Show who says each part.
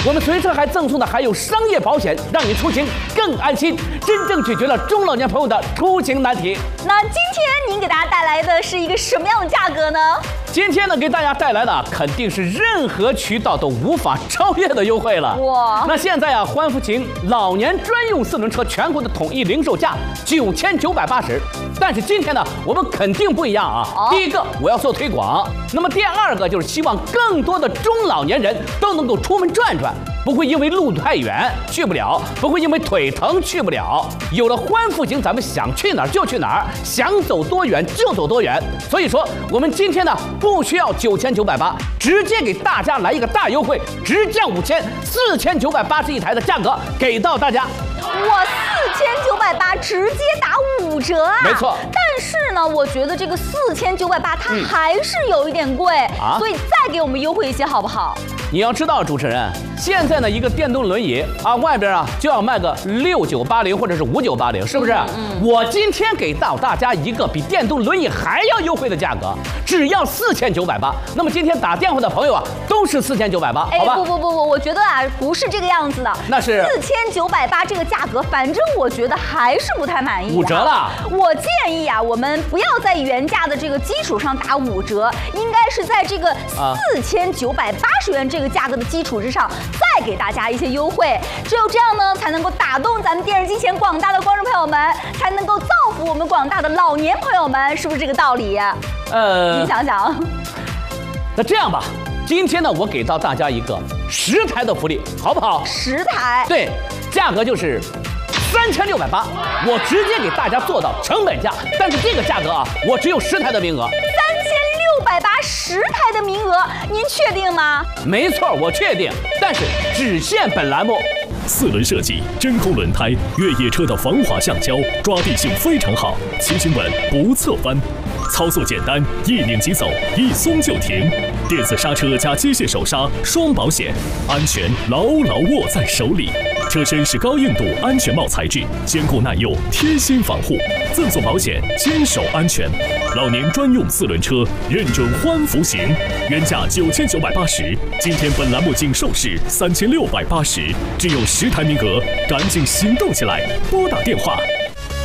Speaker 1: 我们随车还赠送的还有商业保险，让你出行更安心，真正解决了中老年朋友的出行难题。
Speaker 2: 那今天您给大家带来的是一个什么样的价格呢？
Speaker 1: 今天呢，给大家带来的肯定是任何渠道都无法超越的优惠了。
Speaker 2: 哇！
Speaker 1: 那现在啊，欢福行老年专用4轮车全国的统一零售价9980，但是今天呢，我们肯定不一样啊。第一个，我要做推广；那么第二个就是希望更多的中老年人都能够出门转转。不会因为路太远去不了，不会因为腿疼去不了。有了欢福行，咱们想去哪儿就去哪儿，想走多远就走多远。所以说，我们今天呢不需要9980，直接给大家来一个大优惠，直降5000，4980一台的价格给到大家。
Speaker 2: 哇，4980直接打5折啊！
Speaker 1: 没错。
Speaker 2: 但是呢，我觉得这个4980它还是有一点贵所以再给我们优惠一些好不好？
Speaker 1: 你要知道，主持人，现在呢一个电动轮椅啊，外边啊就要卖个6980或者是5980，是不是？我今天给到大家一个比电动轮椅还要优惠的价格，只要4980。那么今天打电话的朋友啊，都是4980，好吧？
Speaker 2: 不，我觉得啊不是这个样子的。
Speaker 1: 那是
Speaker 2: 4980这个价格，反正我觉得还是不太满意。
Speaker 1: 5折了。
Speaker 2: 我建议啊，我们不要在原价的这个基础上打5折，应该是在这个4980元这个价格的基础之上，再给大家一些优惠。只有这样呢，才能够打动咱们电视机前广大的观众朋友们，才能够造福我们广大的老年朋友们，是不是这个道理？你想想。
Speaker 1: 那这样吧，今天呢，我给到大家一个10台的福利，好不好
Speaker 2: ？10台。对，
Speaker 1: 价格就是3680，我直接给大家做到成本价。但是这个价格啊，我只有10台的名额。
Speaker 2: 3680台的名额，您确定吗？
Speaker 1: 没错，我确定，但是只限本栏目。
Speaker 3: 4轮设计，真空轮胎，越野车的防滑橡胶，抓地性非常好，骑行稳不侧翻，操作简单，一拧即走，一松就停。电子刹车加机械手刹，双保险，安全牢牢握在手里。车身是高硬度安全帽材质，坚固耐用，贴心防护，赠送保险，坚守安全。老年专用4轮车，认准欢福行，原价9980，今天本栏目仅售市3680，只有10台名额，赶紧行动起来，拨打电话